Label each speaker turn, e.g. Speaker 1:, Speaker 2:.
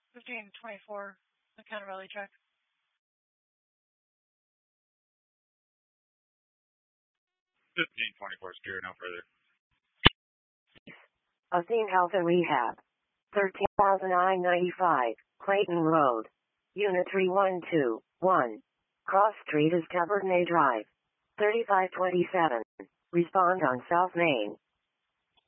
Speaker 1: 1524, Encounter Valley check.
Speaker 2: 1524, steer no further.
Speaker 3: Athene Health and Rehab. 13,995, Clayton Road. Unit 3121. Cross Street is Cabernet Drive. 3527. Respond on South Main.